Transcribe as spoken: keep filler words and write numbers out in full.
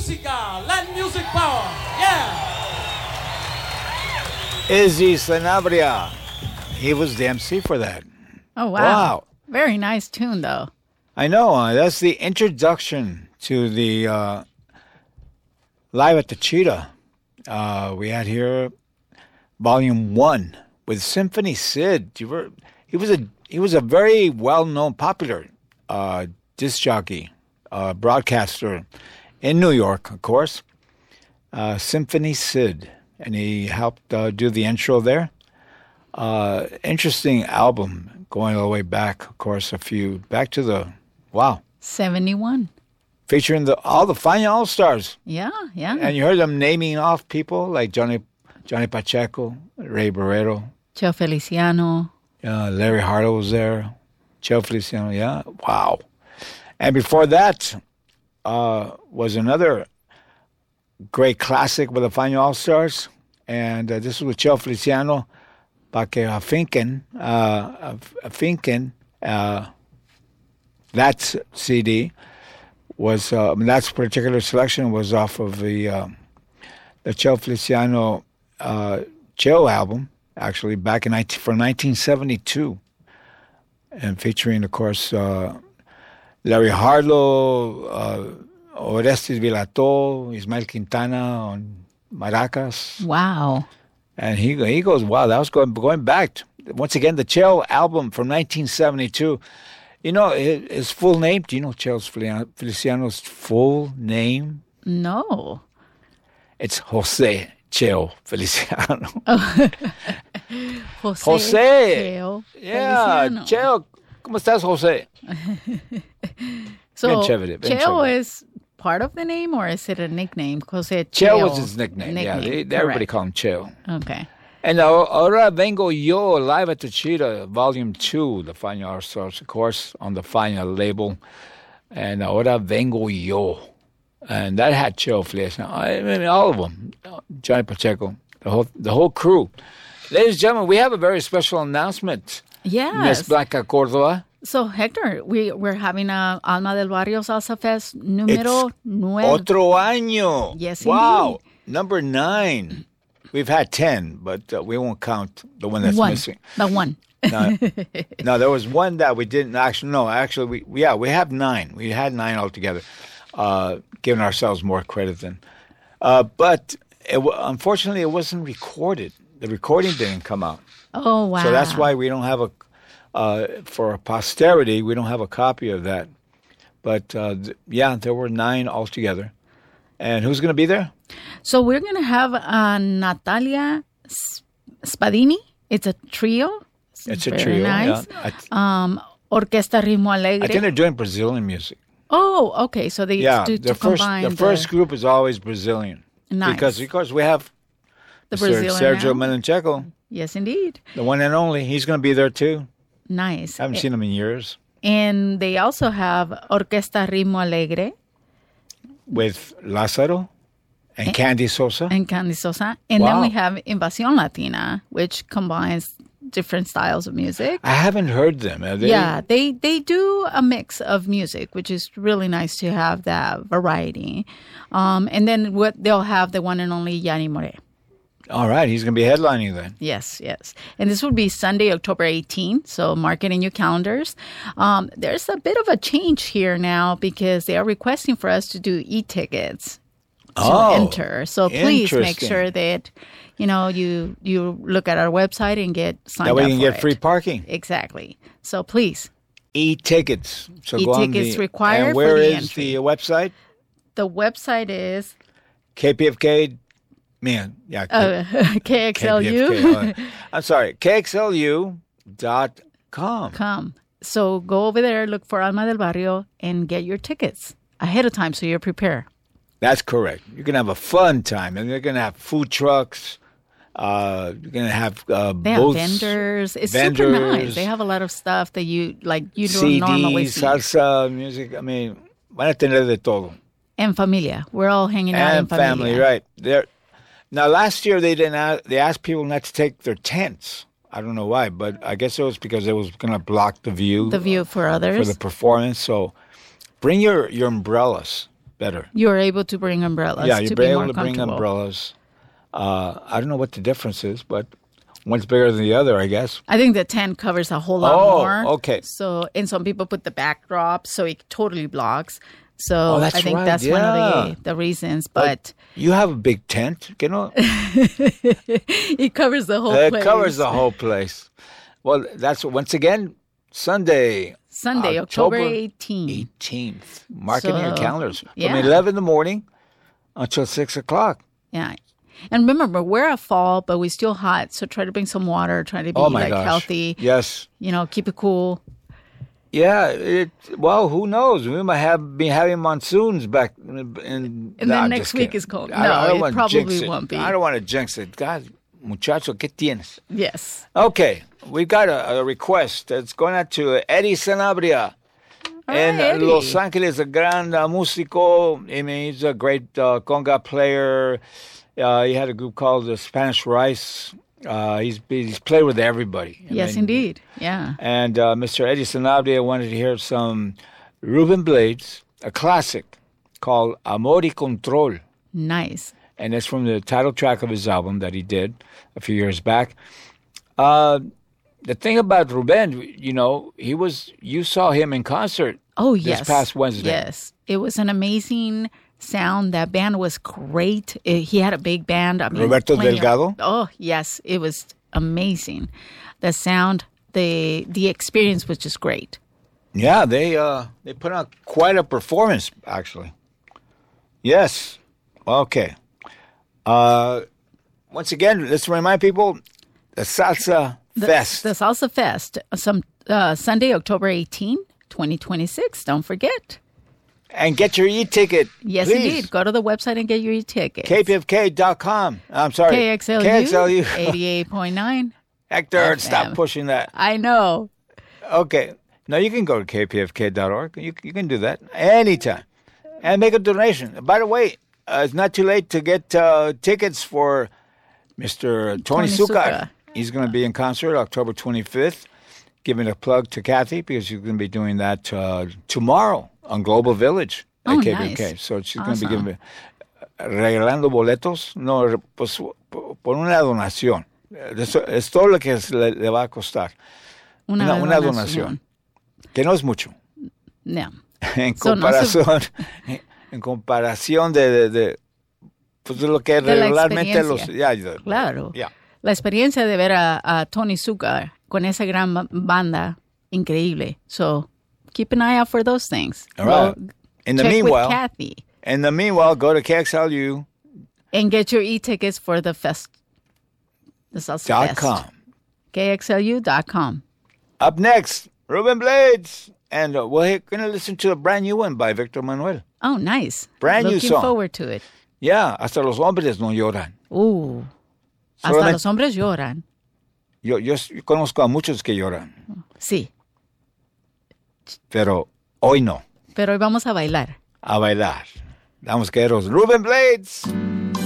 Música, Latin music power. Yeah. Izzy Sanabria. He was the M C for that. Oh, wow. Wow. Very nice tune, though. I know. Uh, that's the introduction to the uh, Live at the Cheetah. Uh, we had here Volume One with Symphony Sid. You were, he was a he was a very well known, popular uh, disc jockey, uh, broadcaster in New York, of course. Uh, Symphony Sid, and he helped uh, do the intro there. Uh, interesting album, going all the way back, of course, a few back to the wow seventy-one, featuring the all the Fania All Stars. Yeah, yeah. And you heard them naming off people like Johnny Johnny Pacheco, Ray Barreto, Cheo Feliciano, uh, Larry Harlow was there, Cheo Feliciano. Yeah, wow. And before that uh, was another great classic with the Fania All Stars, and uh, this was with Cheo Feliciano. Pa que afinquen, uh, afinquen, uh, that C D was, uh, that particular selection was off of the uh, the Cheo Feliciano uh, Cheo album, actually, back in nineteen, from nineteen seventy-two, and featuring, of course, uh, Larry Harlow, uh, Orestes Vilató, Ismael Quintana on maracas. Wow. And he he goes, wow, that was going going back. To, once again, the Cheo album from nineteen seventy-two. You know, his, his full name, do you know Cheo Feliciano's full name? No. It's Jose Cheo Feliciano. Oh. Jose, Jose. Cheo Yeah, Feliciano. Cheo. ¿Cómo estás, Jose? So, Bien chévere, bien Cheo chévere. is part of the name, or is it a nickname? Jose Cheo Cheo was his nickname. Yeah, they, they, everybody called him Cheo. Okay. And Ahora Vengo Yo, Live at the Cheetah, Volume two, the Fania All Stars, of course, on the Fania label. And Ahora Vengo Yo. And that had Cheo Feliciano. I mean, all of them. Johnny Pacheco, the whole the whole crew. Ladies and gentlemen, we have a very special announcement. Yes. Miss Blanca Cordova. So, Hector, we, we're having a Alma del Barrio Salsa Fest número It's nueve. Otro año. Yes, wow. indeed. Number nine. We've had ten, but uh, we won't count the one that's one. missing. The one. No, no, there was one that we didn't actually. No, actually, we yeah, we have nine. We had nine altogether, uh, giving ourselves more credit than. Uh, but it, w- unfortunately, it wasn't recorded. The recording didn't come out, Oh, wow. so that's why we don't have a. Uh, for posterity, we don't have a copy of that. But uh, th- yeah, there were nine altogether. And who's going to be there? So we're going to have uh, Natalia Spadini. It's a trio. It's a Very trio. nice. Yeah. I, th- Um, Orquesta Ritmo Alegre. I think they're doing Brazilian music. Oh, okay. So they Yeah, do the to first combine the first group is always Brazilian. Nice. Because of course we have the Mister Brazilian Sergio now. Melencheco, Yes, indeed. the one and only. He's going to be there too. Nice. I haven't seen him in years. And they also have Orquesta Ritmo Alegre With Lázaro and Candy Sosa. and Candy Sosa. And then Wow. we have Invasión Latina, which combines different styles of music. I haven't heard them. Are they? Yeah, they, they do a mix of music, which is really nice to have that variety. Um, and then what they'll have the one and only Yanni More. All right, he's going to be headlining then. Yes, yes. And this will be Sunday, October eighteenth, so mark it in your calendars. Um, there's a bit of a change here now because they are requesting for us to do e-tickets to Oh, enter. So please make interesting. sure that, you know, you you look at our website and get signed That way up you can for get it. free parking. Exactly. So please, E-tickets. So go on E-tickets the, required And for where the is entry. the website? the website is K P F K. Man, yeah. uh, K X L U. K P F K, uh, I'm sorry, K X L U dot com. Come. So go over there, look for Alma del Barrio, and get your tickets ahead of time so you're prepared. That's correct. You're going to have a fun time. And they're going to have food trucks. Uh, you're going to have uh, They have booths, vendors. It's super nice. vendors, They have a lot of stuff that you like you don't C normally Ds, see. salsa, music. I mean, van a tener de todo. And familia. We're all hanging out in And familia. family, right. They're, now, last year they didn't. Ask, they asked people not to take their tents. I don't know why, but I guess it was because it was going to block the view. The view for uh, others. for the performance. So bring your, your umbrellas better. You're able to bring umbrellas Yeah, to you're be able more to bring comfortable. umbrellas. Uh, I don't know what the difference is, but one's bigger than the other, I guess. I think the tent covers a whole lot Oh, more. okay. So, and some people put the backdrop so it totally blocks. So Oh, that's I think right, that's one yeah. of the, the reasons. But You have a big tent, you know? it covers the whole It place. covers the whole place. Well, that's once again Sunday, Sunday, October October eighteenth. eighteenth. Mark it in your So, calendars from yeah. eleven in the morning until six o'clock. Yeah. And remember, we're at fall, but we're still hot. So try to bring some water. Try to be Oh my like gosh! healthy. Yes. You know, keep it cool. Yeah. It. Well, who knows? We might have been having monsoons back. In, And no, then I'm next just week kidding. is cold. I don't- I No, don't it wanna probably jinx it. won't be. I don't want to jinx it. God, muchacho, ¿qué tienes? Yes. Okay, we got a, a request. It's going out to Eddie Sanabria. All in right, Eddie. Los Angeles, a gran uh, músico. I mean, he's a great uh, conga player. Uh, he had a group called the Spanish Rice. Uh, he's he's played with everybody. I Yes, mean, indeed. Yeah. And uh, Mister Eddie Sanabria wanted to hear some Ruben Blades, a classic called Amor y Control. Nice. And it's from the title track of his album that he did a few years back. Uh, the thing about Ruben, you know, he was, you saw him in concert Oh, this yes. past Wednesday. Yes. It was an amazing sound. That band was great. It- he had a big band. I mean, Roberto plenty of- Delgado? oh, yes. It was amazing. The sound, the the experience was just great. Yeah, they uh, they put on quite a performance, actually. Yes. Okay. Uh, once again, let's remind people, the Salsa The, Fest. The Salsa Fest, some uh, Sunday, October eighteenth, twenty twenty-six. Don't forget. And get your e-ticket, Yes, please. indeed. Go to the website and get your e-tickets. K P F K dot com. I'm sorry. K X L U, K X L U. eighty-eight point nine. Hector, F M. stop pushing that. I know. Okay. No, you can go to K P F K dot org. You, you can do that anytime. And make a donation. By the way, uh, it's not too late to get uh, tickets for Mister Tony, Tony Sucar. Sucar. He's going to be in concert October twenty-fifth. Giving a plug to Kathy because she's going to be doing that uh, tomorrow on Global Village at Oh, K P F K. nice. So she's Awesome. going to be giving, regalando boletos, no, re- pues, por una donación. Eso es todo lo que le, le va a costar. Una, Una, una donación. donación. Que no es mucho. No. En So, no se- comparación, en comparación de, de, de, pues de lo que De la regularmente los... experiencia. ya, ya, Claro. ya. La experiencia de ver a, a Tony Sucar con esa gran ba- banda, increíble. So, keep an eye out for those things. All right. Go In the check meanwhile, with Kathy in the meanwhile, go to K X L U and get your e-tickets for the fest. The Salsa dot Fest. com. K X L U dot com. Up next, Ruben Blades. And uh, we're going to listen to a brand new one by Victor Manuel. Oh, nice. Brand new Looking song. forward to it. Yeah, hasta los hombres no lloran. Uh, hasta Solamente- los hombres lloran. Yo, yo, yo conozco a muchos que lloran, Sí, pero hoy no. pero hoy vamos a bailar. A bailar. Vamos, queros. Ruben Blades.